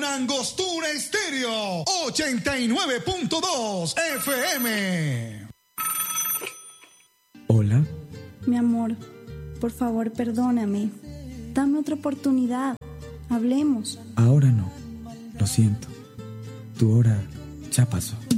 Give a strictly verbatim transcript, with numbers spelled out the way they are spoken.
Angostura Estéreo ochenta y nueve punto dos F M. Hola. Mi amor, por favor, perdóname. Dame otra oportunidad. Hablemos. Ahora no. Lo siento. Tu hora ya pasó.